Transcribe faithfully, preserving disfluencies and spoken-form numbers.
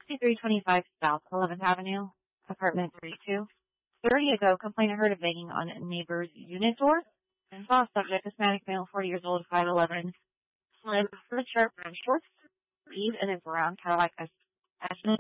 sixty-three twenty-five South eleventh Avenue, apartment thirty-two. thirty ago, complainant heard a banging on a neighbor's unit door and saw a subject, Hispanic male, forty years old, five eleven, slim, with sharp brown shorts, sleeve, and a brown Cadillac S